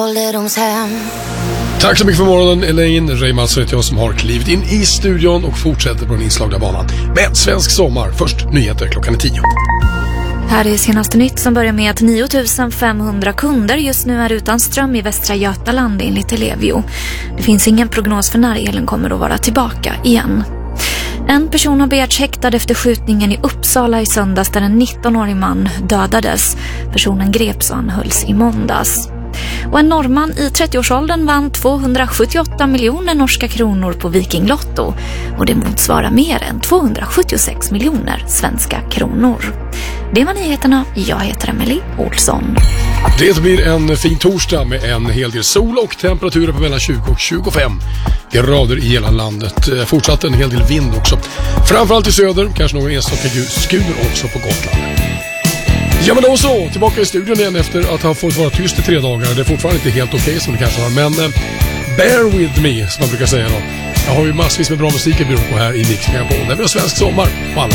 Tack så mycket för morgonen, Elaine. Reimalds heter jag som har klivit in i studion och fortsätter på den inslagna banan med Svensk sommar. Först nyheter klockan 10. Här är senaste nytt som börjar med att 9500 kunder just nu är utan ström i Västra Götaland enligt Ellevio. Det finns ingen prognos för när elen kommer att vara tillbaka igen. En person har begärts häktad efter skjutningen i Uppsala i söndags där en 19-årig man dödades. Personen greps och anhölls i måndags. Och en norrman i 30-årsåldern vann 278 miljoner norska kronor på Viking Lotto. Och det motsvarar mer än 276 miljoner svenska kronor. Det var nyheterna. Jag heter Emily Olsson. Det blir en fin torsdag med en hel del sol och temperaturer på mellan 20 och 25 grader i hela landet. Fortsatt en hel del vind också. Framförallt i söder, kanske någon enstaka skur också på Gotland. Ja, men då så, tillbaka i studion igen efter att ha fått vara tyst i 3 dagar. Det är fortfarande inte helt okej som det kanske var, men bear with me, som man brukar säga då. Jag har ju massvis med bra musik i byrån på här i Mix Megapol. Det är Svensk sommar på alla